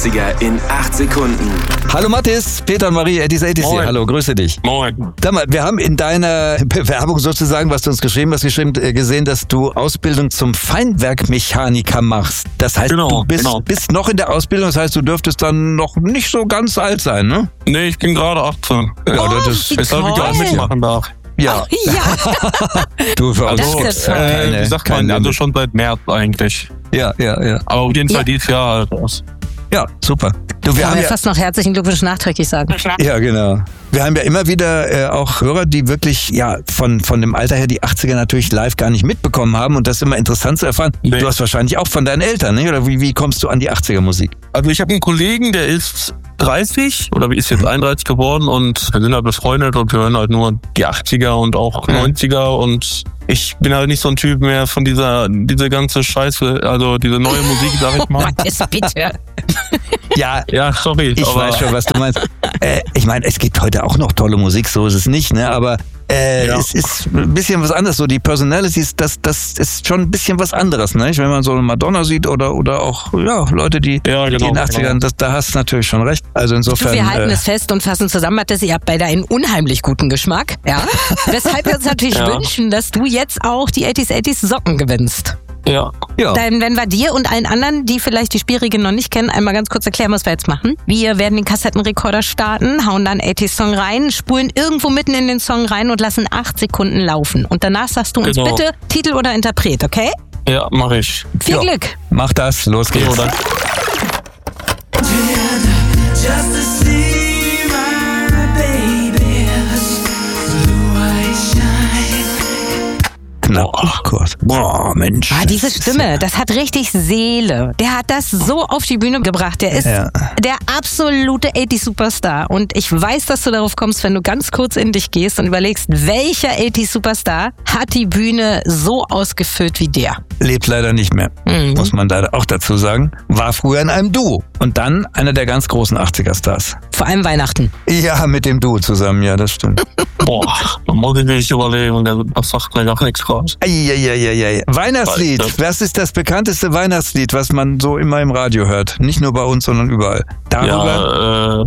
80er in 8 Sekunden. Hallo Mathis, Peter und Marie, 80s hier. Hallo, grüße dich. Moin. Sag mal, wir haben in deiner Bewerbung sozusagen, was du uns geschrieben hast, gesehen, dass du Ausbildung zum Feinwerkmechaniker machst. Das heißt, du bist noch in der Ausbildung, das heißt, du dürftest dann noch nicht so ganz alt sein, ne? Nee, ich bin gerade 18. Weshalb ich auch mitmachen darf. Ja. Du, für uns gibt's keine, wie sagt man, also schon seit März eigentlich. Ja. Aber auf jeden Fall dieses Jahr halt aus. Ja, super. Du, wir haben ja fast noch herzlichen Glückwunsch nachträglich sagen. Ja, genau. Wir haben ja immer wieder auch Hörer, die wirklich von dem Alter her die 80er natürlich live gar nicht mitbekommen haben und das ist immer interessant zu erfahren. Nee. Du hast wahrscheinlich auch von deinen Eltern, ne? Oder wie kommst du an die 80er Musik? Also ich habe einen Kollegen, der ist 30 oder ist jetzt 31 geworden und wir sind halt befreundet und wir hören halt nur die 80er und auch 90er und ich bin halt nicht so ein Typ mehr von diese ganze Scheiße, also diese neue Musik, sag ich mal. Was ist bitte? Ja, sorry. Ich weiß schon, was du meinst. Ich meine, es gibt heute auch noch tolle Musik, so ist es nicht, ne? Aber es ist ein bisschen was anderes. So die Personalities, das ist schon ein bisschen was anderes, ne? Wenn man so eine Madonna sieht oder auch Leute, die in den 80ern, da hast du natürlich schon recht. Also insofern. Wir halten es fest und fassen zusammen, Mathis, ihr habt beide einen unheimlich guten Geschmack, ja? Weshalb wir uns natürlich wünschen, dass du jetzt auch die 80s Socken gewinnst. Ja. Dann werden wir dir und allen anderen, die vielleicht die Spielregeln noch nicht kennen, einmal ganz kurz erklären, was wir jetzt machen. Wir werden den Kassettenrekorder starten, hauen dann 80s-Song rein, spulen irgendwo mitten in den Song rein und lassen 8 Sekunden laufen. Und danach sagst du uns bitte Titel oder Interpret, okay? Ja, mach ich. Viel Glück. Mach das, los geht's. Oh Gott. Boah, Mensch. Diese Stimme, das hat richtig Seele. Der hat das so auf die Bühne gebracht. Der ist der absolute 80s-Superstar. Und ich weiß, dass du darauf kommst, wenn du ganz kurz in dich gehst und überlegst, welcher 80s-Superstar hat die Bühne so ausgefüllt wie der? Lebt leider nicht mehr, muss man leider auch dazu sagen. War früher in einem Duo. Und dann einer der ganz großen 80er-Stars. Vor allem Weihnachten. Ja, mit dem Duo zusammen, ja, das stimmt. Boah, da muss ich nicht überlegen, das sagt mir gar nichts raus. Weihnachtslied. Was ist das bekannteste Weihnachtslied, was man so immer im Radio hört? Nicht nur bei uns, sondern überall. Darüber.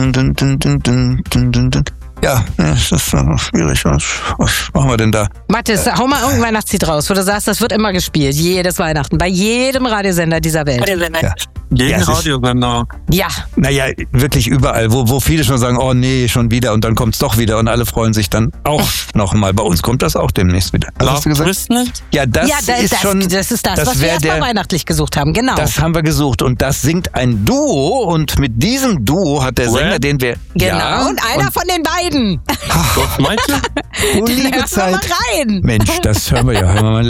Ja, das ist schwierig. Was machen wir denn da? Mathis, hau mal irgendein Weihnachtslied raus, wo du sagst, das wird immer gespielt. Jedes Weihnachten. Bei jedem Radiosender dieser Welt. Jeden Radiosender. Ja. Naja, wirklich überall, wo viele schon sagen, oh nee, schon wieder und dann kommt's doch wieder und alle freuen sich dann auch nochmal. Bei uns kommt das auch demnächst wieder. Hast du gesagt? Ja, das ist was wir erstmal weihnachtlich gesucht haben, genau. Das haben wir gesucht und das singt ein Duo und mit diesem Duo hat der Sänger, den wir... Genau, ja, und einer von den beiden. Was meinst du? Oh, liebe Hör Zeit. mal rein. Mensch, das hören wir mal